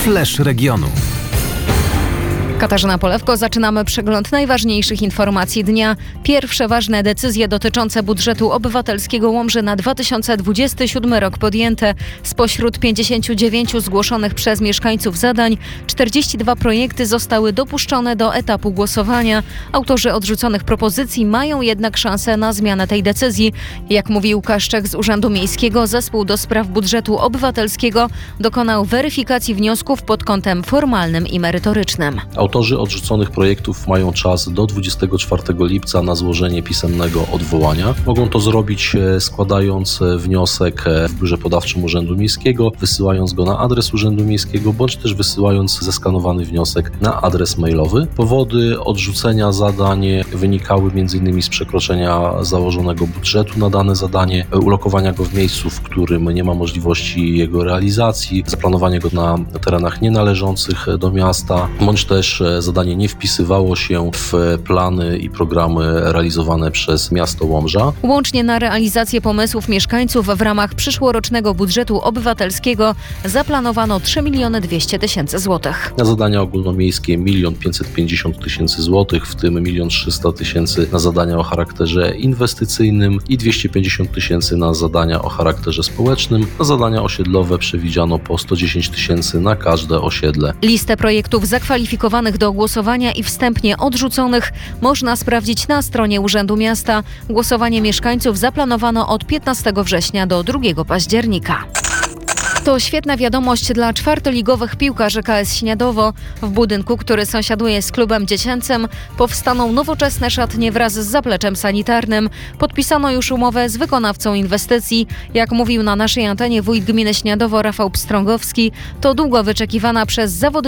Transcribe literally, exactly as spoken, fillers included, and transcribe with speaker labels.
Speaker 1: Flash regionu.
Speaker 2: Katarzyna Polewko, zaczynamy przegląd najważniejszych informacji dnia. Pierwsze ważne decyzje dotyczące budżetu obywatelskiego Łomży na dwa tysiące dwudziesty siódmy rok podjęte. Spośród pięćdziesięciu dziewięciu zgłoszonych przez mieszkańców zadań, czterdzieści dwa projekty zostały dopuszczone do etapu głosowania. Autorzy odrzuconych propozycji mają jednak szansę na zmianę tej decyzji. Jak mówi Łukasz Czech z Urzędu Miejskiego, zespół do spraw budżetu obywatelskiego dokonał weryfikacji wniosków pod kątem formalnym i merytorycznym.
Speaker 3: Autorzy odrzuconych projektów mają czas do dwudziestego czwartego lipca na złożenie pisemnego odwołania. Mogą to zrobić składając wniosek w biurze podawczym Urzędu Miejskiego, wysyłając go na adres Urzędu Miejskiego, bądź też wysyłając zeskanowany wniosek na adres mailowy. Powody odrzucenia zadań wynikały m.in. z przekroczenia założonego budżetu na dane zadanie, ulokowania go w miejscu, w którym nie ma możliwości jego realizacji, zaplanowania go na terenach nienależących do miasta, bądź też zadanie nie wpisywało się w plany i programy realizowane przez miasto Łomża.
Speaker 2: Łącznie na realizację pomysłów mieszkańców w ramach przyszłorocznego budżetu obywatelskiego zaplanowano trzy miliony dwieście tysięcy złotych.
Speaker 3: Na zadania ogólnomiejskie milion pięćset pięćdziesiąt tysięcy złotych, w tym milion trzysta tysięcy na zadania o charakterze inwestycyjnym i dwieście pięćdziesiąt tysięcy na zadania o charakterze społecznym. Na zadania osiedlowe przewidziano po sto dziesięć tysięcy na każde osiedle.
Speaker 2: Listę projektów zakwalifikowanych do głosowania i wstępnie odrzuconych można sprawdzić na stronie Urzędu Miasta. Głosowanie mieszkańców zaplanowano od piętnastego września do drugiego października. To świetna wiadomość dla czwartoligowych piłkarzy K S Śniadowo. W budynku, który sąsiaduje z klubem dziecięcym, powstaną nowoczesne szatnie wraz z zapleczem sanitarnym. Podpisano już umowę z wykonawcą inwestycji. Jak mówił na naszej antenie wójt gminy Śniadowo Rafał Pstrągowski, to długo wyczekiwana przez zawodników